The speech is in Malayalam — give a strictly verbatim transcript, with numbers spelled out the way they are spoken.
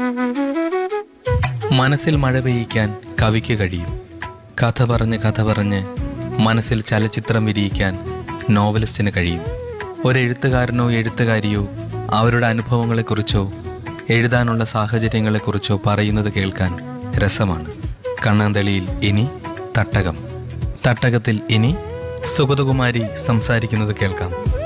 മനസ്സിൽ മഴ പെയ്യിക്കാൻ കവിക്ക് കഴിയും. കഥ പറഞ്ഞ് കഥ പറഞ്ഞ് മനസ്സിൽ ചലച്ചിത്രം വിരിയിക്കാൻ നോവലിസ്റ്റിന് കഴിയും. ഒരെഴുത്തുകാരനോ എഴുത്തുകാരിയോ അവരുടെ അനുഭവങ്ങളെക്കുറിച്ചോ എഴുതാനുള്ള സാഹചര്യങ്ങളെക്കുറിച്ചോ പറയുന്നത് കേൾക്കാൻ രസമാണ്. കണ്ണാന്തളിയിൽ ഇനി തട്ടകം. തട്ടകത്തിൽ ഇനി സുഗതകുമാരി സംസാരിക്കുന്നത് കേൾക്കാം.